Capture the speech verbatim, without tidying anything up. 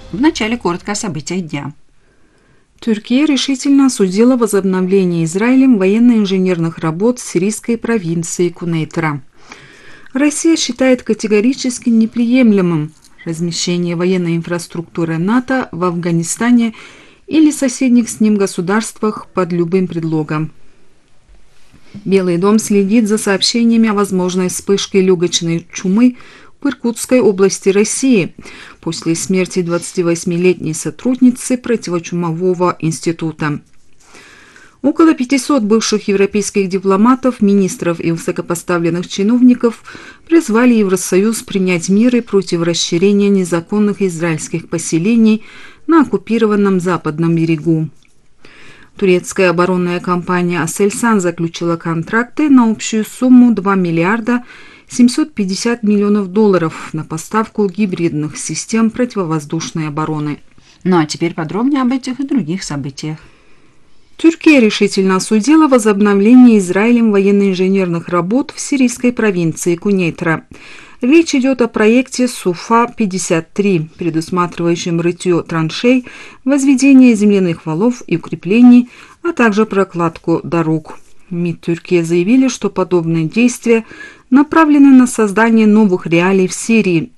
Вначале коротко о событиях дня. Турция решительно осудила возобновление Израилем военно-инженерных работ в сирийской провинции Кунейтра. Россия считает категорически неприемлемым размещение военной инфраструктуры НАТО в Афганистане или соседних с ним государствах под любым предлогом. Белый дом следит за сообщениями о возможной вспышке легочной чумы в Иркутской области России после смерти двадцативосьмилетней сотрудницы противочумового института. Около пятисот бывших европейских дипломатов, министров и высокопоставленных чиновников призвали Евросоюз принять меры против расширения незаконных израильских поселений на оккупированном западном берегу. Турецкая оборонная компания «Аселсан» заключила контракты на общую сумму два миллиарда семьсот пятьдесят миллионов долларов на поставку гибридных систем противовоздушной обороны. Ну а теперь подробнее об этих и других событиях. Турция решительно осудила возобновление Израилем военно-инженерных работ в сирийской провинции Кунейтра. Речь идет о проекте Суфа пятьдесят три, предусматривающем рытье траншей, возведение земляных валов и укреплений, а также прокладку дорог. МИД Турции заявили, что подобные действия направлены на создание новых реалий в Сирии